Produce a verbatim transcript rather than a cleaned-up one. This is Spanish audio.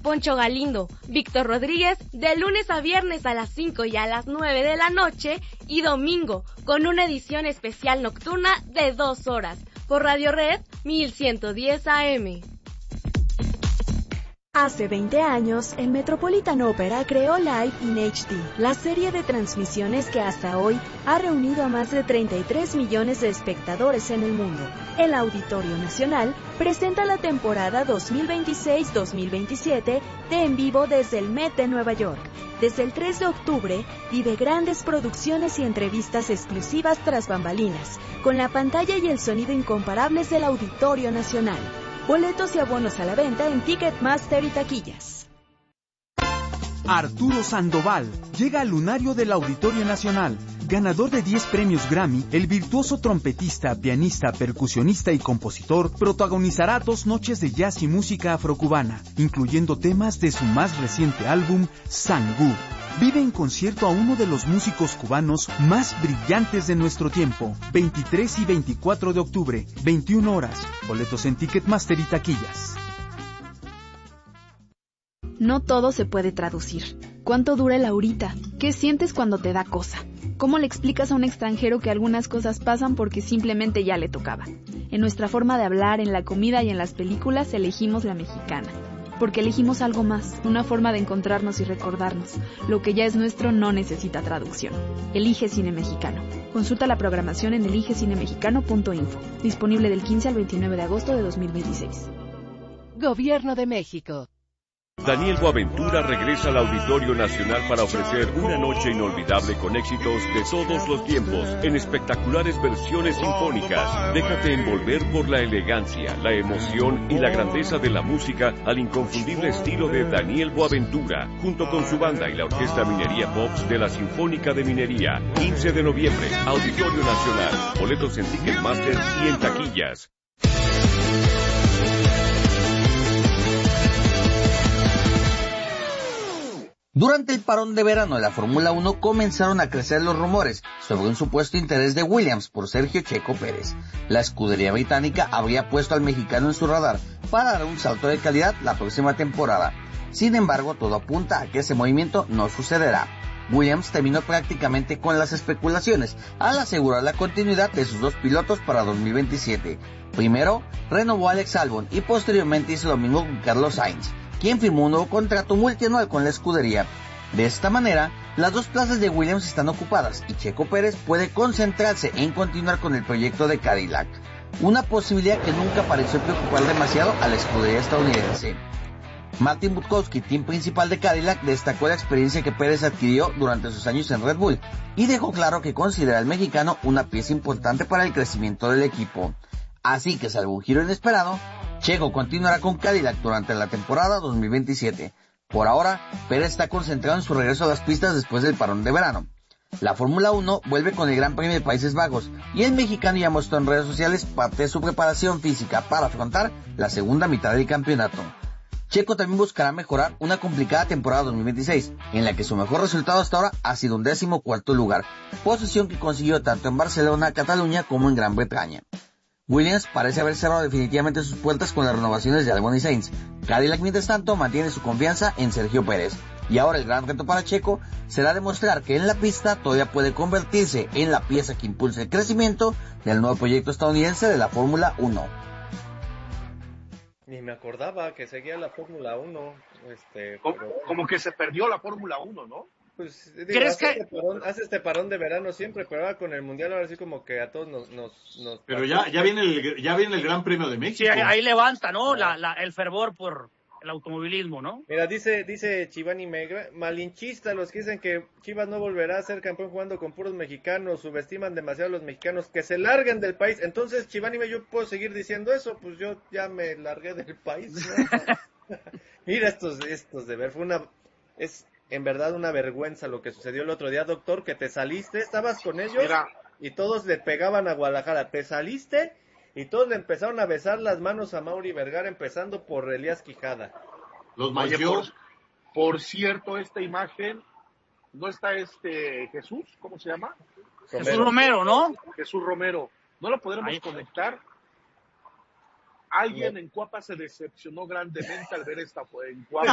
Poncho Galindo, Víctor Rodríguez, de lunes a viernes a las cinco y a las nueve de la noche, y domingo, con una edición especial nocturna de dos horas, por Radio Red mil ciento diez A M. Hace veinte años, el Metropolitan Opera creó Live in H D, la serie de transmisiones que hasta hoy ha reunido a más de treinta y tres millones de espectadores en el mundo. El Auditorio Nacional presenta la temporada dos mil veintiséis dos mil veintisiete de En Vivo desde el Met de Nueva York. Desde el tres de octubre, vive grandes producciones y entrevistas exclusivas tras bambalinas, con la pantalla y el sonido incomparables del Auditorio Nacional. Boletos y abonos a la venta en Ticketmaster y taquillas. Arturo Sandoval llega al lunario del Auditorio Nacional. Ganador de diez premios Grammy, el virtuoso trompetista, pianista, percusionista y compositor protagonizará dos noches de jazz y música afrocubana, incluyendo temas de su más reciente álbum, Sangú. Vive en concierto a uno de los músicos cubanos más brillantes de nuestro tiempo. veintitrés y veinticuatro de octubre, veintiuna horas. Boletos en Ticketmaster y taquillas. No todo se puede traducir. ¿Cuánto dura el ahorita? ¿Qué sientes cuando te da cosa? ¿Cómo le explicas a un extranjero que algunas cosas pasan porque simplemente ya le tocaba? En nuestra forma de hablar, en la comida y en las películas, elegimos la mexicana. Porque elegimos algo más, una forma de encontrarnos y recordarnos. Lo que ya es nuestro no necesita traducción. Elige Cine Mexicano. Consulta la programación en elige cine mexicano punto info. Disponible del quince al veintinueve de agosto de dos mil veintiséis. Gobierno de México. Daniel Boaventura regresa al Auditorio Nacional para ofrecer una noche inolvidable con éxitos de todos los tiempos, en espectaculares versiones sinfónicas. Déjate envolver por la elegancia, la emoción y la grandeza de la música al inconfundible estilo de Daniel Boaventura, junto con su banda y la Orquesta Minería Pops de la Sinfónica de Minería. quince de noviembre, Auditorio Nacional. Boletos en Ticketmaster y en taquillas. Durante el parón de verano de la Fórmula uno comenzaron a crecer los rumores sobre un supuesto interés de Williams por Sergio Checo Pérez. La escudería británica habría puesto al mexicano en su radar para dar un salto de calidad la próxima temporada. Sin embargo, todo apunta a que ese movimiento no sucederá. Williams terminó prácticamente con las especulaciones al asegurar la continuidad de sus dos pilotos para dos mil veintisiete. Primero, renovó a Alex Albon y posteriormente hizo lo mismo con Carlos Sainz, quien firmó un nuevo contrato multianual con la escudería. De esta manera, las dos plazas de Williams están ocupadas y Checo Pérez puede concentrarse en continuar con el proyecto de Cadillac, una posibilidad que nunca pareció preocupar demasiado a la escudería estadounidense. Martin Budkowski, team principal de Cadillac, destacó la experiencia que Pérez adquirió durante sus años en Red Bull y dejó claro que considera al mexicano una pieza importante para el crecimiento del equipo. Así que, salvo un giro inesperado, Checo continuará con Cadillac durante la temporada dos mil veintisiete. Por ahora, Pérez está concentrado en su regreso a las pistas después del parón de verano. La Fórmula uno vuelve con el Gran Premio de Países Bajos y el mexicano ya mostró en redes sociales parte de su preparación física para afrontar la segunda mitad del campeonato. Checo también buscará mejorar una complicada temporada dos mil veintiséis, en la que su mejor resultado hasta ahora ha sido un décimo cuarto lugar, posición que consiguió tanto en Barcelona, Cataluña como en Gran Bretaña. Williams parece haber cerrado definitivamente sus puertas con las renovaciones de Albon y Sainz. Cadillac, mientras tanto, mantiene su confianza en Sergio Pérez. Y ahora el gran reto para Checo será demostrar que en la pista todavía puede convertirse en la pieza que impulse el crecimiento del nuevo proyecto estadounidense de la Fórmula uno. Ni me acordaba que seguía la Fórmula uno. Este, como, pero... como que se perdió la Fórmula uno, ¿no? Pues, digo, ¿Crees hace, que... este parón, hace este parón de verano siempre, pero ahora con el Mundial ahora sí como que a todos nos... nos, nos pero ya ya viene el ya viene el Gran Premio de México. Sí, ahí, ahí levanta, ¿no? Ah. La, la, el fervor por el automovilismo, ¿no? Mira, dice dice Chivani Megra, malinchista los que dicen que Chivas no volverá a ser campeón jugando con puros mexicanos, subestiman demasiado a los mexicanos, que se larguen del país. Entonces, Chivani, yo puedo seguir diciendo eso, pues yo ya me largué del país, ¿no? Mira estos, estos de ver, fue una... es en verdad una vergüenza lo que sucedió el otro día, doctor, que te saliste, estabas con ellos Mira. y todos le pegaban a Guadalajara, te saliste y todos le empezaron a besar las manos a Mauri Vergara, empezando por Elías Quijada. Los mayores. Por, por cierto, esta imagen, ¿no está este Jesús? ¿Cómo se llama? Romero. Jesús Romero, ¿no? Jesús Romero. ¿No lo podremos Ahí. conectar? Alguien no. en Cuapa se decepcionó grandemente al ver esta en Cuapa.